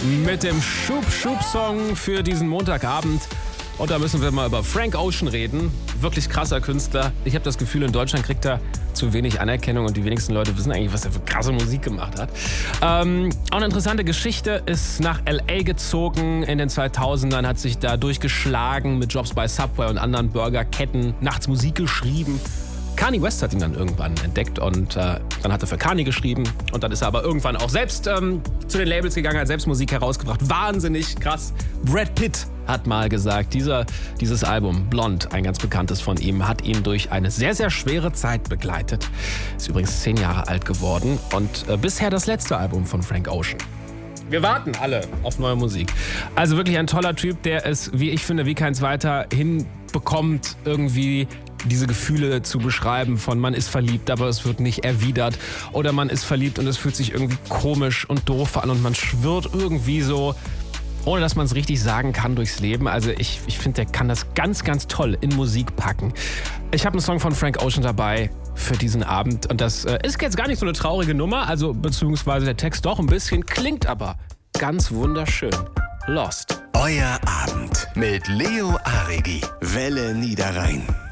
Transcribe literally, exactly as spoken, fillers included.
mit dem Schub-Schub-Song für diesen Montagabend. Und da müssen wir mal über Frank Ocean reden. Wirklich krasser Künstler. Ich habe das Gefühl, in Deutschland kriegt er zu wenig Anerkennung und die wenigsten Leute wissen eigentlich, was er für krasse Musik gemacht hat. Ähm, auch eine interessante Geschichte, ist nach L A gezogen in den zweitausendern, hat sich da durchgeschlagen mit Jobs bei Subway und anderen Burgerketten, nachts Musik geschrieben. Kanye West hat ihn dann irgendwann entdeckt und äh, dann hat er für Kanye geschrieben und dann ist er aber irgendwann auch selbst ähm, zu den Labels gegangen, hat selbst Musik herausgebracht. Wahnsinnig krass. Brad Pitt hat mal gesagt, dieser, dieses Album, Blonde, ein ganz bekanntes von ihm, hat ihn durch eine sehr, sehr schwere Zeit begleitet. Ist übrigens zehn Jahre alt geworden und äh, bisher das letzte Album von Frank Ocean. Wir warten alle auf neue Musik. Also wirklich ein toller Typ, der es, wie ich finde, wie kein zweiter hinbekommt, irgendwie diese Gefühle zu beschreiben von man ist verliebt, aber es wird nicht erwidert. Oder man ist verliebt und es fühlt sich irgendwie komisch und doof an und man schwirrt irgendwie so, ohne dass man es richtig sagen kann, durchs Leben. Also ich, ich finde, der kann das ganz, ganz toll in Musik packen. Ich habe einen Song von Frank Ocean dabei für diesen Abend und das äh, ist jetzt gar nicht so eine traurige Nummer, also beziehungsweise der Text doch ein bisschen, klingt aber ganz wunderschön. Lost. Euer Abend mit Leo Aridi. Welle Niederrhein.